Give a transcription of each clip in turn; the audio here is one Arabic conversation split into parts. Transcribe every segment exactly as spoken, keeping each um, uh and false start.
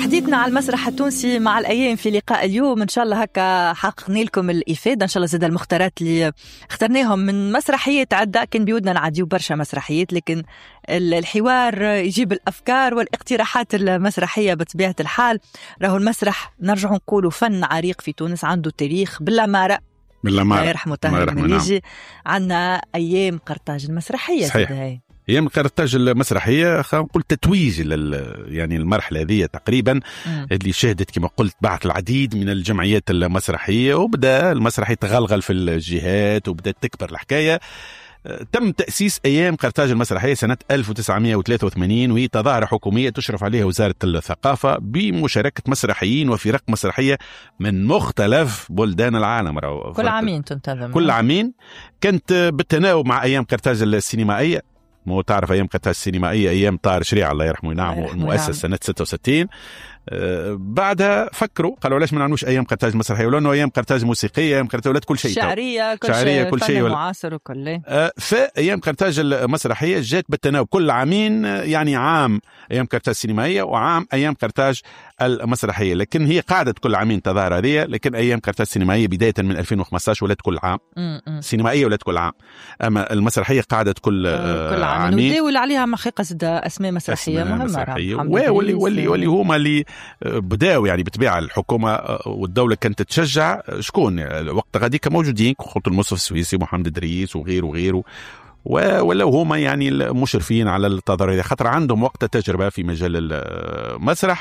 حديثنا على المسرح التونسي مع الأيام في لقاء اليوم. إن شاء الله هكا حققنا لكم الإفادة. إن شاء الله زاد المختارات اللي اخترناهم من مسرحيات عدة. كان بيودنا نعديو برشا مسرحيات، لكن الحوار يجيب الأفكار والاقتراحات المسرحية بطبيعة الحال. راهو المسرح نرجع نقولوا فن عريق في تونس، عنده تاريخ بالأمارة بالأمارة الله يرحمه طاهر المليجي. عندنا أيام قرطاج المسرحية. صحيح، أيام قرطاج المسرحية خلينا نقول تتويج يعني المرحلة هذه تقريبا م. اللي شهدت كما قلت بعث العديد من الجمعيات المسرحية، وبدأ المسرح يتغلغل في الجهات وبدأت تكبر الحكاية. تم تأسيس أيام قرطاج المسرحية سنة ألف وتسعمائة وثلاثة وثمانين، وهي تظاهرة حكومية تشرف عليها وزارة الثقافة بمشاركة مسرحيين وفرق مسرحية من مختلف بلدان العالم. كل عامين تنتظم، كل عامين كانت بالتناوب مع أيام قرطاج السينمائية. مو تعرف أيام قرطاج السينمائية أيام طاهر شريعة الله يرحمه ينعمه المؤسس سنة ستة وستين. أه بعدها فكروا قالوا ليش ما نعملوش أيام قرطاج مسرحية، ولأنه أيام قرطاج موسيقية، أيام قرطاج ولات كل شيء شعرية كل شعرية شيء كل شيء ولا... معاصر وكله. أه فأيام قرطاج المسرحية جات بالتناوب كل عامين، يعني عام أيام قرطاج السينمائية وعام أيام قرطاج المسرحية، لكن هي قعدت كل عامين تظاهر هذه. لكن أيام قرطاج السينمائية بداية من ألفين وخمسة عشر ولات كل عام، السينمائية ولات كل عام، أما المسرحية قعدت كل, أه كل عام. عامين. وداول عليها مخيقة أسماء مسرحية مهمة، واللي واللي واللي هما اللي بداوا يعني بتبيع الحكومة والدولة كانت تشجع شكون وقت غاديك موجودين خط المصرف السويسي محمد إدريس وغيره وغيره، ولا هما يعني المشرفين على التظاهر خاطر عندهم وقت تجربة في مجال المسرح.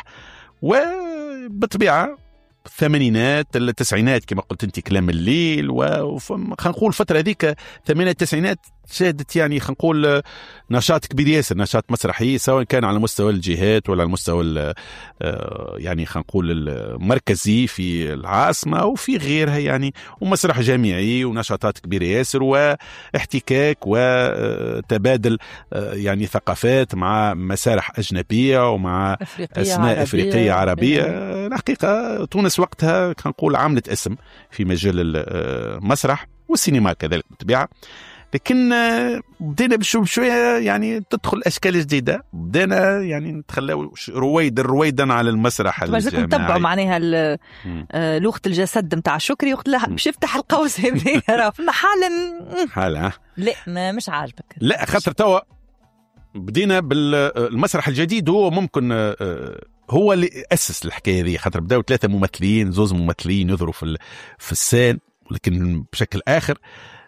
وبطبيعة الثمانينات التسعينات كما قلت انت كلام الليل، وخلينا نقول الفترة هذيك الثمانينات التسعينات شهدت يعني خلينا نقول نشاط كبير ياسر، نشاط مسرحي سواء كان على مستوى الجهات ولا على المستوى يعني خلينا نقول المركزي في العاصمة وفي غيرها يعني، ومسرح جامعي ونشاطات كبيرة ياسر واحتكاك وتبادل يعني ثقافات مع مسارح أجنبية ومع أفريقية أسماء عربية أفريقية عربية. الحقيقة تونس وقتها خلينا نقول عملت اسم في مجال المسرح والسينما كذلك بالطبيعة، لكن بدينا بشوية يعني تدخل أشكال جديدة، بدينا يعني نتخلوا رويدا رويدا على المسرح الجامعي. نتبعوا معناها لغة الجسد متاع شكري وقت لها باش يفتح القوس هذه راه فما حالا حالا لا ما مش عاجبك لا خاطر توا بدينا بالمسرح الجديد، هو ممكن هو اللي أسس الحكاية دي، خاطر بداوا ثلاثة ممثلين زوز ممثلين يظهروا في في السين، ولكن بشكل آخر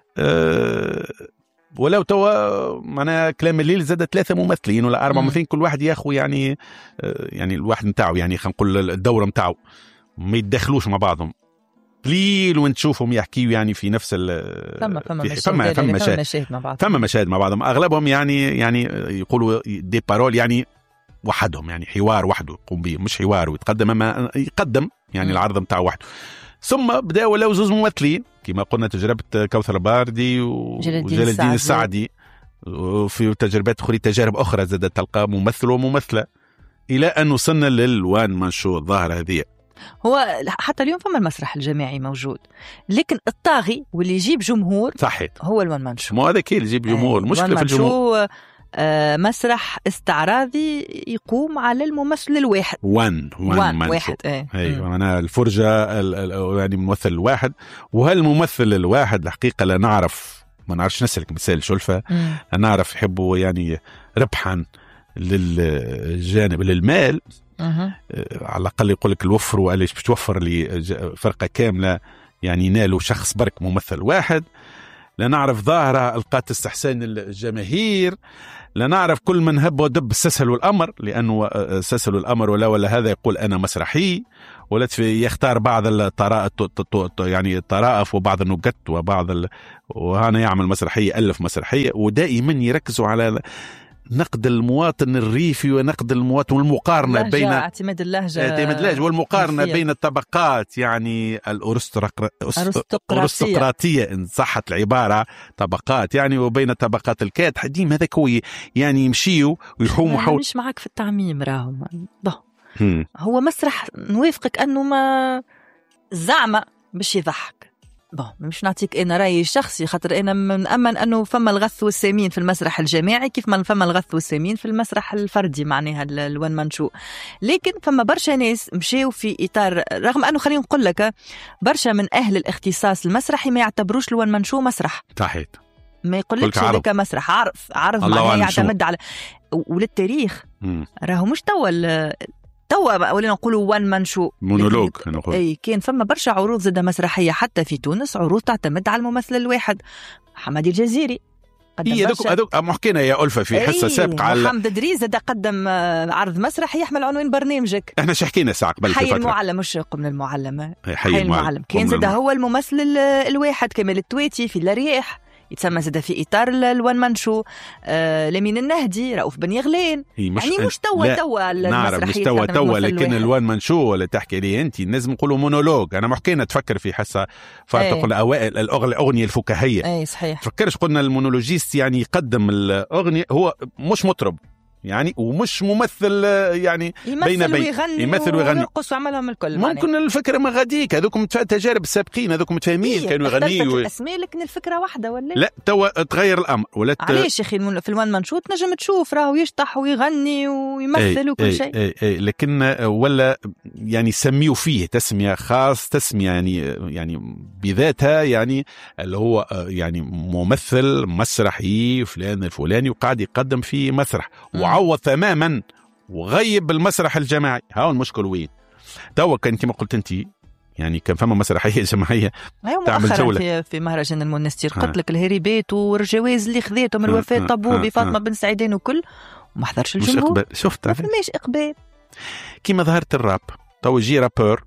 أه ولو توا معنا كلام الليل زاد ثلاثة ممثلين ولا أربعة ممثلين، كل واحد ياخو يعني أه يعني الواحد نتاعو يعني خلينا نقول الدورة نتاعو ما يتدخلوش مع بعضهم قليل، وين تشوفهم يحكيوا يعني في نفس ال فما فما مشاهد فما فما مشاهد, مشاهد مع بعض فما مشاهد مع بعضهم، أغلبهم يعني يعني يقولوا دي بارول يعني وحدهم، يعني حوار وحده يقوم به، مش حوار ويتقدم اما يقدم يعني م. العرض نتاعو وحده. ثم بداوا لو زوز ممثلين كما قلنا تجربة كوثر باردي وجلال الدين السعدي، وفي تجربات أخرى تجارب أخرى زادت تلقى ممثل وممثلة إلى أن وصلنا للوان منشور الظاهرة هذه. هو حتى اليوم فما المسرح الجماعي موجود، لكن الطاغي واللي يجيب جمهور صحيح هو الوان منشور. مو هذا كي اللي يجيب جمهور، المشكلة في الجمهور. آه مسرح استعراضي يقوم على الممثل الواحد وان وان واحد ايه ايوه انا الفرجه ال ال يعني الممثل الواحد، وهالممثل الواحد الحقيقه لا نعرف ما نعرفش نسلك مثال شلفه لا نعرف يحبوا يعني ربحا للجانب للمال أه. على الاقل يقول لك الوفر وقالش باش توفر لي فرقه كامله يعني ينالوا شخص برك ممثل واحد. لا نعرف ظاهرة القات استحسان الجماهير، لا نعرف كل من هب ودب استسهلوا الأمر، لأنه استسهلوا الأمر ولا ولا هذا يقول أنا مسرحي، ولا يختار بعض الطرائف يعني الطرائف وبعض النقط وبعض ال... وهنا يعمل مسرحية ألف مسرحية، ودائما يركزوا على نقد المواطن الريفي ونقد المواطن والمقارنة بين اعتماد اللهجة اعتماد اللهجة والمقارنة بين الطبقات يعني الأرستقراطية إن صحت العبارة طبقات يعني، وبين طبقات الكاد حديم هذا كوي يعني يمشيوا ويحوموا حول. مش معك في التعميم راهم هو مسرح نوافقك أنه ما زعمة باش يضحك بون مش نعطيك انا رايي الشخصي، خاطر انا مأمن انه فما الغث والسمين في المسرح الجماعي كيف ما فما الغث والسمين في المسرح الفردي معناها الوان مان شو. لكن فما برشا ناس مشاو في اطار، رغم انه خلينا نقول لك برشا من اهل الاختصاص المسرحي ما يعتبروش الوان مان شو مسرح. صحيح. ما يقولكش هذاك مسرح، عرض عرض معناها يعتمد على وللتاريخ. راهو مش توا توا ولينا نقولوا وان مان شو مونولوج. اي كان فما برشا عروض زادة مسرحيه حتى في تونس، عروض تعتمد على الممثل الواحد. حمادي الجزيري هي هذوك هذوك محكينا يا ألفة في حصه سابقه على محمد دريس زاد قدم عرض مسرحي يحمل عنوان برنامجك. احنا شحكينا ساعه قبل حي المعلم، مش قم المعلم، حي, حي المعلم. المعلم كان زاد هو الممثل الواحد. كمال التويتي في الرياح يتسمى زاد في إطار الوان مان شو. آه لمين النهدي، رؤوف بن يغلين. مش يعني مش توا توا نعرف مش توا توا لكن الوان مان شو اللي تحكي لي انت لازم نقولوا مونولوج. انا محكينا تفكر في حصه فاتقول الاوائل الاغنيه الفكاهيه. اي صحيح. تفكرش قلنا المونولوجيست يعني يقدم الاغنيه، هو مش مطرب يعني ومش ممثل يعني بين بين ويغني يمثل ويغني ويرقص وعملهم الكل. ممكن يعني الفكره ما غاديك هذوكم تجارب السابقين هذوكم متفاهمين إيه كانوا يغنيوا و... الاسماء لكن الفكره واحده ولا لا توا تغير الامر ولا ت... علاش يا اخي في الوان منشوط نجم تشوف راهو يشطح ويغني ويمثل أي وكل شيء. اي اي لكن ولا يعني سميوا فيه تسميه خاص، تسميه يعني يعني بذاتها يعني اللي هو يعني ممثل مسرحي فلان الفلاني وقاعد يقدم في مسرح وعوض تماما وغيب المسرح الجماعي. ها المشكل وين؟ توا كان كما قلت انت يعني كان فما مسرحيه جماعيه تعمل جوله في, في مهرجان المونستير. قلت لك الهريبات والجواز اللي خذيتهم الوفاه طبوبي فاطمه بن سعيدين وكل وما حضرش الجمهور. شفت ما فماش اقبال كيما ظهرت الراب. تو يجي رابور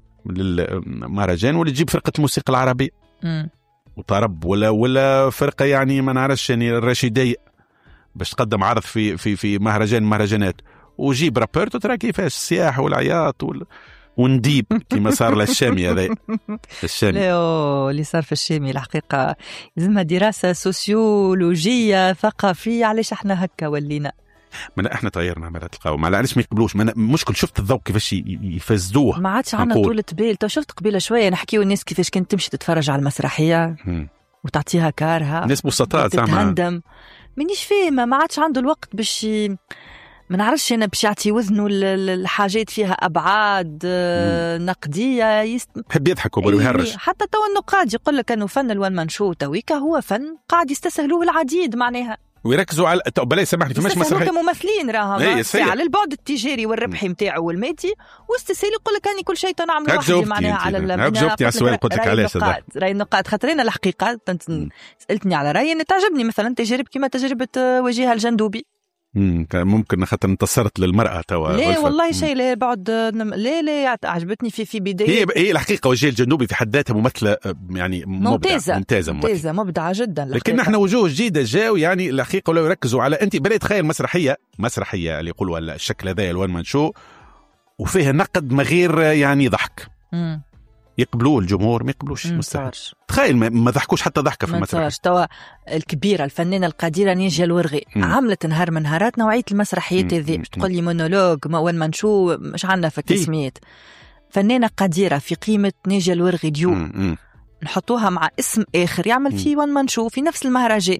للمهرجان واللي تجيب فرقه الموسيقى العربيه م. وطرب ولا ولا فرقه يعني ما نعرفش يعني الرشيديه باش تقدم عرض في في في مهرجان مهرجانات وجيب رابور ترى كيفاش السياح والعياط وال... ونديب كما صار للشامي هذا الشامي. لا اللي صار في الشامي الحقيقه لازمها دراسه سوسيولوجيه ثقافيه علاش احنا هكا ولينا. ما احنا تغيرنا عملها القوم على علاش ما يقبلوش. مشكل شفت الذوق كيفاش يفزدوه ما عادش عندنا طولة بال. تو شفت قبيله شويه نحكيو الناس كيفاش كانت تمشي تتفرج على المسرحيه م. وتعطيها كارها ناس بسطاء تتهندم. مانيش فاهمه ما عادش عنده الوقت باش ما نعرفش انا باش يعطي وزنه الحاجات فيها ابعاد مم. نقديه يست... بحب يضحك ويهرج. حتى تو النقاد يقول لك انه فن الوان منشو تويكا هو فن قاعد يستسهلوه العديد معناها ويركزوا على بلا سامحني فماش مسرحيه كممثلين راهم على البعد التجاري والربحي نتاعو والمادي واستسهال يقول لك اني كل شيء تنعمل وحدي معناها على ال جاوبتي على السؤال قلت لك علاش هذا راي النقاد خاطرين الحقيقه سالتني على رايي ان تعجبني مثلا تجارب كما تجربه وجيه الجندوبي. امم ممكن خاطر انتصرت للمرأة توا. لا والله شيء لا بعد لا لا عجبتني في في بداية. هي هي الحقيقة وجيه الجندوبي في حد ذاتها ممثلة يعني ممتازة ممتازة ممتازة مبدعة جدا. لكن نحن وجوه جديدة جاوا يعني الحقيقة ولا يركزوا على أنت بلا تخيل مسرحية مسرحية اللي يقولوا الشكل هذا الوان مان شو وفيها نقد ما غير يعني ضحك. امم يقبلوه الجمهور ما يقبلوش مستحيل. تخيل ما ضحكوش حتى ضحكه في المسرح. توا الكبيره الفنانه القديره نيجا الورغي عملت نهار من نهارات نوعيه المسرحيات هذه باش تقول لي مونولوج ما وين ما نشوف مش عندنا في التسميات. فنانه قديره في قيمه نيجا الورغي اليوم نحطوها مع اسم اخر يعمل فيه وين ما نشوف في نفس المهرجان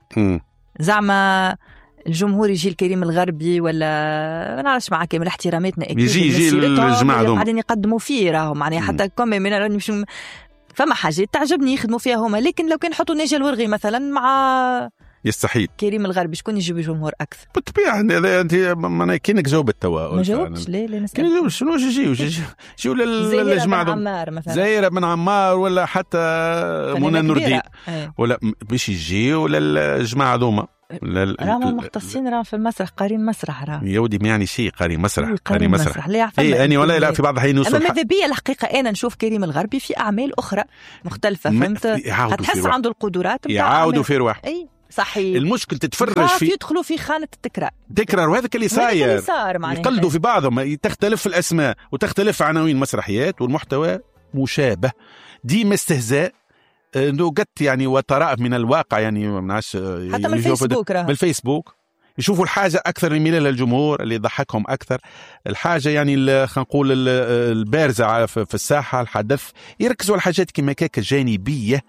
زعما الجمهور يجي الكريم الغربي ولا ما نعرفش مع كامل احتراماتنا اكيد يجي يجي الجماعه اللي قاعدين يقدموا فيه راهم معناها حتى كوم من مش فما حاجات تعجبني يخدموا فيها هما. لكن لو كان نحطوا نيجا الورغي مثلا مع يستحيل كريم الغربي شكون يجيب الجمهور اكثر بالطبيعه. انت ما كاينك جاوبت توا ما جاوبتش ليه ليه نسال شنو يجيو يجيو للجماعه زهيره بن عمار ولا حتى منى نور الدين ولا باش يجيو للجماعه ذوما راهم مختصين راهم في المسرح قارين مسرح راهم يا ودي ما يعني شيء قارين مسرح قارين مسرح. لا اي اني ولا لا في بعض الحين نوصل. اما ماذا بيا الحقيقه انا نشوف كريم الغربي في اعمال اخرى مختلفه فهمت هتحس عنده القدرات نتاع يعاودوا في رواح. اي صحيح المشكل تتفرج في يدخلوا في خانه التكرار تكرار وهذاك اللي صاير يقلدوا في بعضهم تختلف الاسماء وتختلف عناوين مسرحيات والمحتوى مشابه ديما استهزاء نوجت يعني وترائب من الواقع يعني ما نعرفش حتى من الفيسبوك من الفيسبوك يشوفوا الحاجة أكثر يميل للجمهور اللي يضحكهم أكثر الحاجة يعني خلينا نقول البارزة في الساحة الحدث يركزوا على حاجات كما كاكا جانبية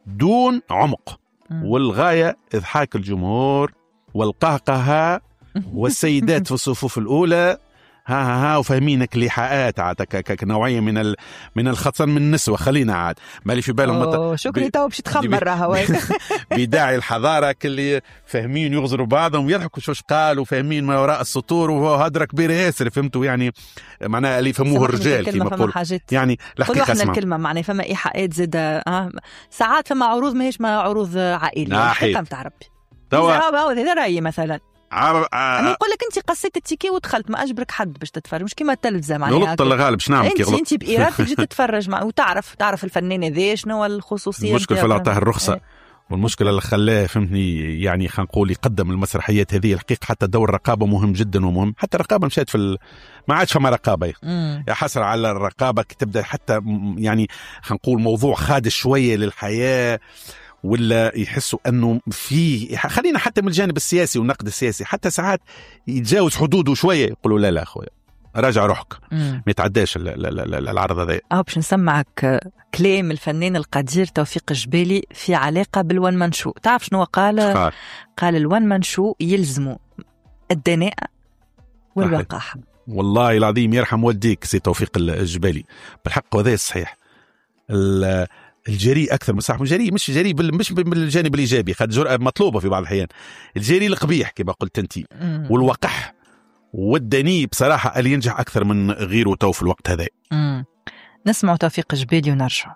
دون عمق، والغاية إضحاك الجمهور والقهقهة والسيدات في الصفوف الأولى ها ها ها وفاهمينك لحاءات عاد كنوعية من ال... من الخطن من النسوة. خلينا عاد مالي في بالهم مط... شكري تو باش تخمر راهو بداعي الحضارة اللي فاهمين يغزروا بعضهم يضحكوا شوش قالوا فاهمين ما وراء السطور وهذا كبير ياسر فهمتوا يعني معناها اللي يفهموه الرجال كما نقول يعني الحقيقة اسمع الكلمة معناها فما إيحاءات زاد آه ساعات فما عروض ماهيش ما عروض عائلية حقيقة متاع ربي توا هذا رأيي مثلا عب... انا نقول لك انت قصيت التيكي ودخلت ما اجبرك حد باش تتفرج مش كيما التلفزه معناها غلط الله غالب باش نعمل كي غلط انت بإرادتك جيت تتفرج مع وتعرف تعرف الفنان هذا شنو الخصوصيه المشكل في العطاه الرخصه ايه. والمشكله اللي خلاه فهمتني يعني خلينا نقول يقدم المسرحيات هذه الحقيقه حتى دور الرقابه مهم جدا ومهم حتى الرقابه مشات في ال... ما عادش فما رقابه يا حسره على الرقابه تبدا حتى يعني خلينا نقول موضوع خادش شويه للحياه ولا يحسوا أنه في خلينا حتى من الجانب السياسي والنقد السياسي حتى ساعات يتجاوز حدوده شوية يقولوا لا لا أخويا راجع روحك ما يتعداش العرض هذا. أو باش نسمعك كلام الفنان القدير توفيق الجبالي في علاقة بالون مان شو. تعرف شنو قال؟ خار. قال الون مان شو يلزموا الدناءة والوقاحة. والله العظيم يرحم والديك سي توفيق الجبالي بالحق وهذا صحيح. الجريء أكثر من صاحب الجريء مش جريء بال... مش بالجانب الإيجابي خد جرأة مطلوبة في بعض الأحيان. الجريء القبيح كما قلت أنت والوقح والدني بصراحة اللي ينجح أكثر من غيره تو في الوقت هذا. مم. نسمع توفيق جبالي ونرجع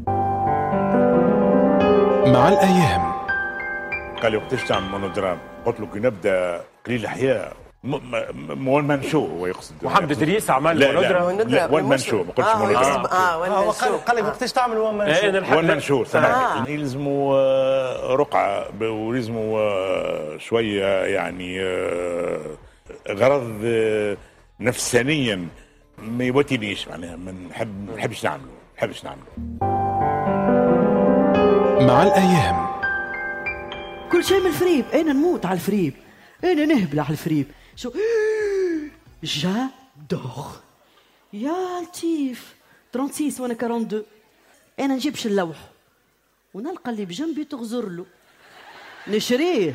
مع الأيام. قال لي وقتاش تعمل مونودرام؟ قلت له كي نبدأ قليل الأحياء مون مان شو هو يقصد محمد إدريس عمل مونودرام. لا وان مان شو ما قلتش مونودرام. اه وان مان شو قال لي وقتاش تعمل وان مان شو؟ وان مان شو سمعت يلزموا رقعة ويلزموا شوية يعني غرض نفسانيا ما يوتينيش معناها ما نحب نحبش نعمله نحبش نعمله. مع الأيام. كل شيء من الفريب. أنا نموت على الفريب أنا نهبل على الفريب. شو جادور يا لطيف ستة وثلاثين وانا اثنين وأربعين. انا نجيبش اللوح ونلقى اللي بجنبي تغزر له نشريه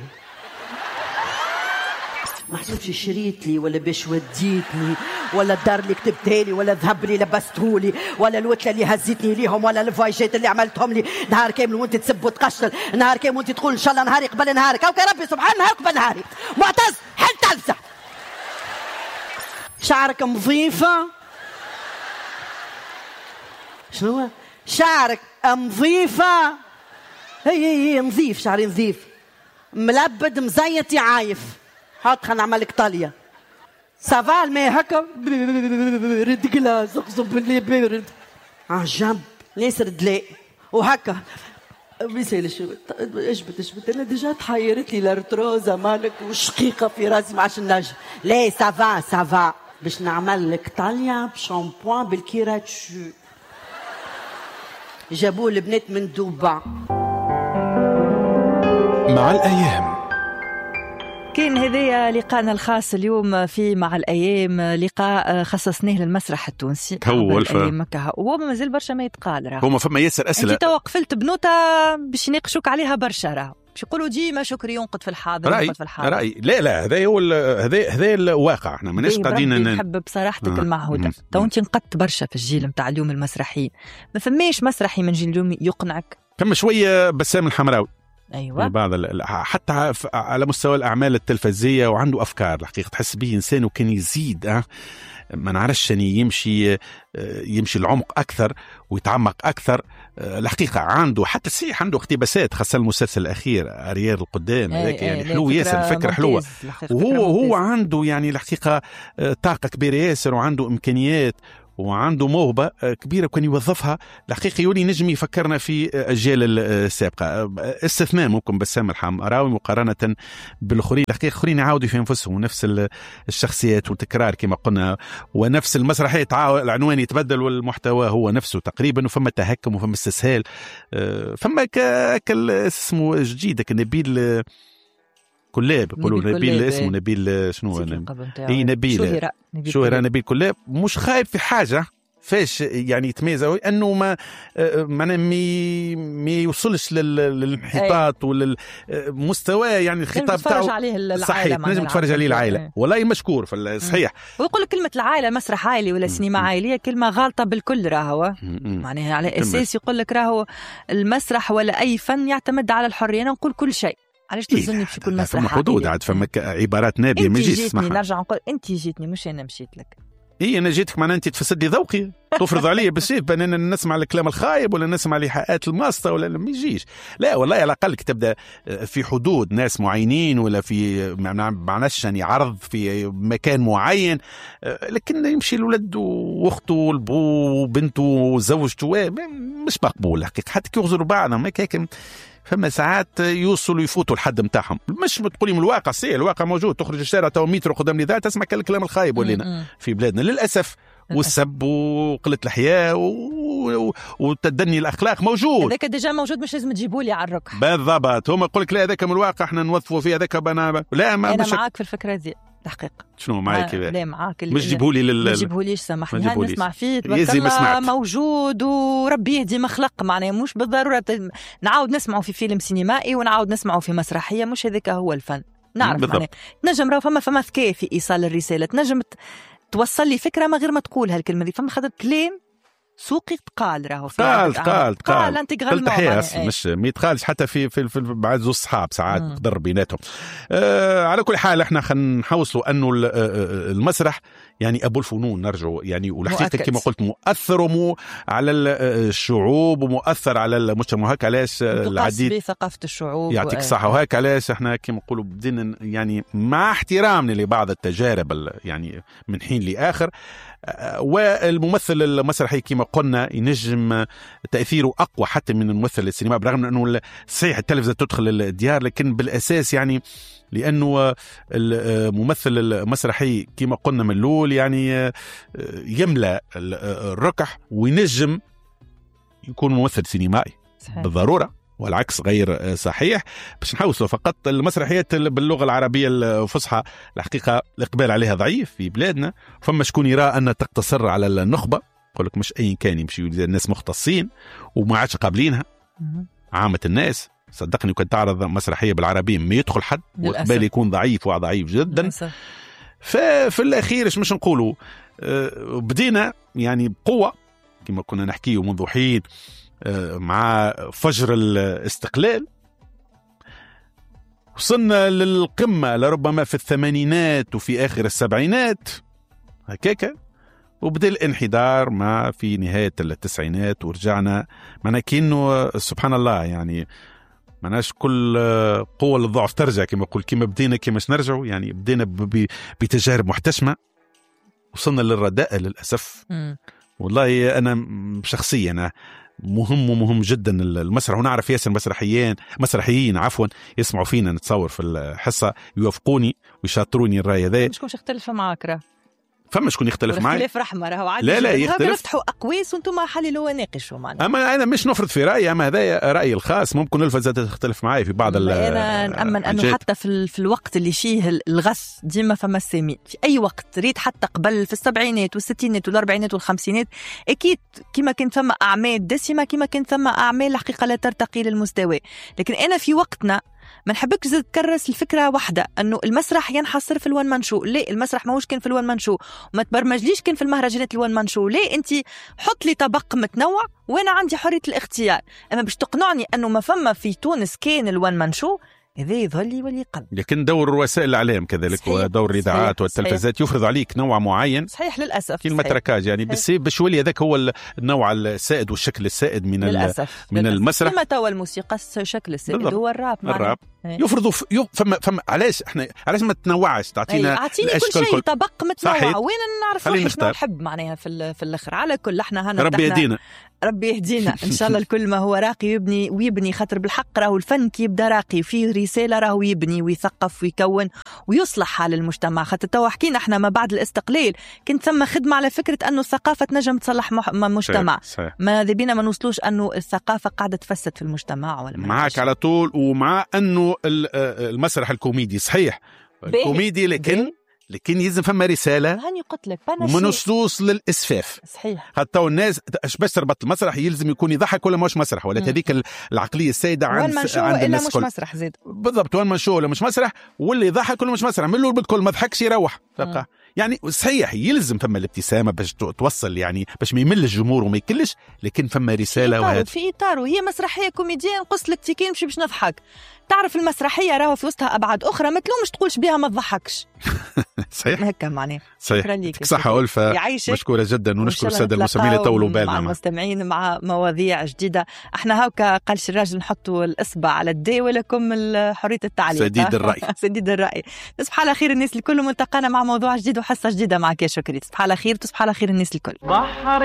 ما حسبش شريت لي ولا باش وديتني ولا الدار اللي كتبتها لي ولا الذهب اللي لبسته لي ولا الوتله اللي هزتني ليهم ولا الفايشات اللي عملتهم لي نهار كامل وانت تسب وتقشل نهار كامل وانت تقول ان شاء الله نهاري قبل نهارك او ربي سبحان نهارك قبل نهاري. معتز حل تلفزه شعرك مضيفه شنو شعرك مضيفه هي هي نظيف شعري نظيف ملبد مزيت يعايف حط خلينا نعمل لك طاليه سافال ما هكا برد قلاص اقسم بالله بارد عجب ليس ردلاء وهكا مثال شو اجبت اجبت انا ديجا تحيرت لي الارتروزه مالك وشقيقه في راسي ما عادش نجم لا سافا سافا باش نعمل لك طاليه بشامبوان بالكيراتشو جابوا البنات من دوبا. مع الأيام. كان هذايا لقاءنا الخاص اليوم في مع الأيام لقاء خصصناه للمسرح التونسي هو الفا وهو مازال برشا ما يتقال راه هما فما ياسر أسئلة انت تو قفلت بنوتة باش يناقشوك عليها برشا راه باش يقولوا ديما شكري ينقد في الحاضر رأي. ينقد في الحاضر رأي لا لا هذا هو هذا هذا الواقع احنا ماناش قاعدين نحب بصراحتك آه. المعهودة تو انت نقدت برشا في الجيل نتاع اليوم المسرحيين ما فماش مسرحي من جيل اليوم يقنعك كم شوية بسام الحمراوي أيوة. بعض حتى على مستوى الأعمال التلفزية وعنده أفكار الحقيقة تحس به إنسان وكان يزيد أه ما نعرفش يعني يمشي يمشي العمق أكثر ويتعمق أكثر الحقيقة عنده حتى صحيح عنده اقتباسات خاصة المسلسل الأخير أريال القدام هذاك يعني حلو ياسر الفكرة حلوة وهو هو عنده يعني الحقيقة طاقة كبيرة ياسر وعنده إمكانيات وعنده موهبة كبيرة كان يوظفها الحقيقة يولي نجم يفكرنا في أجيال السابقة استثناء ممكن بسام الحمراوي مقارنة بالآخرين الحقيقة الآخرين يعاودوا في أنفسهم نفس الشخصيات والتكرار كما قلنا ونفس المسرحية العنوان يتبدل والمحتوى هو نفسه تقريبا وفما تهكم وفما استسهال فما كال اسمه جديد كنبيل كلاب يقولوا نبيل اسمه نبيل شنو اي نبيل شهرة نبيل كلاب مش خايب في حاجة كيفاش يعني يتميز انه ما ما ما يوصلش للانحطاط وللمستوى يعني الخطاب تاعو صحيح نجم تتفرج عليه العائله والله مشكور في صحيح. ويقول كلمه العائله مسرح عائلي ولا سينما عائليه كلمه غالطه بالكل راهو معناها على اساس يقول لك راهو المسرح ولا اي فن يعتمد على الحريه. انا نقول كل شيء علاش تظني باش يكون مسرح فما حدود عاد فما عبارات نابيه ما يجيش تسمعها. نرجع نقول انت جيتني مش انا مشيت لك. اي انا جيتك معناها انت تفسد لي ذوقي تفرض علي بالسيف بان انا نسمع الكلام الخايب ولا نسمع الايحاءات الماسطه ولا ما يجيش. لا والله على الاقل تبدا في حدود ناس معينين ولا في معناش يعني عرض في مكان معين لكن يمشي الولد واخته والبو وبنته وزوجته مش مقبول حقيقه حتى كي يغزروا بعضهم هكاك. فما ساعات يوصلوا يفوتوا الحد متاعهم مش تقولي من الواقع سي الواقع موجود تخرج الشارع تو متر قدام لي ذات تسمع الكلام الخايب ولينا في بلادنا للاسف والسب وقله الحياه و... وتدني الاخلاق موجود. هذاك ديجا موجود مش لازم تجيبوا لي على الركح بالضبط. هم يقول لك لا هذاك من الواقع احنا نوظفوا فيه هذاك بنا لا ما انا مش... معاك في الفكره دي الحقيقه. شنو معاك كذا؟ لا معاك مش جيبوا لي لل... ما جيبوليش سامحني نسمع فيه تبارك موجود وربي يهدي مخلق معناه مش بالضروره نعاود نسمعوا في فيلم سينمائي ونعاود نسمعوا في مسرحيه مش هذاك هو الفن. نعرف معناه تنجم راه فما فما ذكاء في ايصال الرساله تنجم توصل لي فكره من غير ما تقول هالكلمه دي. فما خاطر كلام سوقي تقال راهو قال قال قال انت قلت حياس مش ما يتقالش حتى في في, في بعد زوج صحاب ساعات تقدر بيناتهم. آه على كل حال احنا خلينا نحوصلوا انه المسرح يعني ابو الفنون نرجعوا يعني والحقيقه كما قلت مؤثر مو على الشعوب ومؤثر على المجتمع. هكا علاش العديد ثقافه الشعوب يعطيك الصحه. وهكا علاش احنا كما نقولوا بدينا يعني مع احترامنا لبعض التجارب يعني من حين لاخر والممثل المسرحي كما قلنا ينجم تأثيره أقوى حتى من الممثل السينما برغم أنه صحيح التلفزة تدخل الديار لكن بالأساس يعني لأنه الممثل المسرحي كما قلنا من الأول يعني يملأ الركح وينجم يكون ممثل سينمائي بالضرورة والعكس غير صحيح. باش نحوصوا فقط المسرحيات باللغة العربية الفصحى الحقيقة الإقبال عليها ضعيف في بلادنا. فما شكون يرى أن تقتصر على النخبة يقول لك مش أي كان يمشي الناس مختصين وما عادش قابلينها عامة الناس. صدقني كنت تعرض مسرحية بالعربية ما يدخل حد وإقبال يكون ضعيف وضعيف جدا. ففي الأخير إيش مش نقولوا بدينا يعني بقوة كما كنا نحكيه منذ حين مع فجر الاستقلال وصلنا للقمة لربما في الثمانينات وفي آخر السبعينات هكاكا وبدأ الانحدار ما في نهاية التسعينات ورجعنا معنا كأنه سبحان الله يعني معناش كل قوة للضعف ترجع كما يقول كما بدينا كما نرجعوا يعني بدينا بتجارب محتشمة وصلنا للرداء للأسف. م. والله أنا شخصيا أنا مهم ومهم جدا المسرح ونعرف ياسر مسرحيين مسرحيين عفوا يسمعوا فينا نتصور في الحصة يوافقوني ويشاطروني الرأي ذا. مش كون يختلف معاك راه فما شكون يختلف معي اختلاف رحمه راهو عادي. لا لا يختلف نفتحوا اقواس وانتم حللوا وناقشوا معنا. اما انا مش نفرض في رايي اما هذا رايي الخاص ممكن الفزه تختلف معي في بعض انا نامن انه حتى في, في الوقت اللي فيه الغث ديما فما السامين في اي وقت ريت حتى قبل في السبعينات والستينات والاربعينات والخمسينات اكيد كما كان ثم اعمال دسمه كما كان ثم اعمال الحقيقه لا ترتقي للمستوى. لكن انا في وقتنا ما نحبكش تكرس الفكره واحده انه المسرح ينحصر في الوان منشو. لا المسرح ماهوش كان في الوان منشو وما تبرمجليش كان في المهرجانات الوان منشو. لا انت حط لي طبق متنوع وانا عندي حريه الاختيار. اما باش تقنعني انه ما فما في تونس كان الوان منشو هذا يظهر لي ولي قلب. لكن دور وسائل الاعلام كذلك ودور الاذاعات والتلفزيات يفرض عليك نوع معين. صحيح للاسف كلمه تركاج يعني بس باش ولي هذاك هو النوع السائد والشكل السائد من للأسف. من للأسف. المسرح. كما توا الموسيقى الشكل السائد بالضبط. هو الراب الراب يفرضوا ف... فما فما علاش احنا علاش ما تنوعش تعطينا اعطيني كل شيء طبق متنوع وين نعرف روحي شنو نحب معناها في في الاخر. على كل احنا هنا ربي يهدينا ربي يهدينا ان شاء الله. الكل ما هو راقي يبني ويبني خاطر بالحق راهو الفن كي يبدا راقي فيه رساله راهو يبني ويثقف ويكون ويصلح حال المجتمع. خاطر توا حكينا احنا ما بعد الاستقلال كنت ثم خدمه على فكره انه الثقافه تنجم تصلح مجتمع. صحيح. ما ذبينا ما نوصلوش انه الثقافه قاعده تفسد في المجتمع ولا معك على طول. ومع انه المسرح الكوميدي صحيح الكوميدي لكن لكن يلزم فما رساله هاني قلت لك وما نوصلوش للاسفاف. صحيح. حتى الناس اش باش تربط المسرح يلزم يكون يضحك ولا مش مسرح ولا هذيك العقليه السائده عند عند الناس الكل. مش مسرح زيد بالضبط، وين ما نشوف ولا مش مسرح، واللي يضحك ولا مش مسرح من الاول بالكل ما ضحكش يروح تلقى. يعني صحيح يلزم فما الابتسامه باش توصل، يعني باش ما يمل الجمهور وما يكلش، لكن فما رساله وهذا في اطار وهي مسرحيه كوميديه نقص لك تيكين مش باش نضحك. تعرف المسرحيه راهو في وسطها ابعاد اخرى ما تلومش تقولش بها ما تضحكش. صحيح هكا معناه. صحيح. يعطيك صحه ألفة، مشكوره جدا، ونشكر الساده المستمعين اللي طولوا بالنا مع المستمعين مع مواضيع جديده. احنا هاكا قالش الراجل نحطوا الاصبع على الدي ولكم حريه التعليق. سديد الراي. سديد الراي. تصبح على خير الناس الكل، ملتقانا مع موضوع جديد وحصه جديده معك يا شكري. تصبح على خير، تصبح على خير الناس الكل.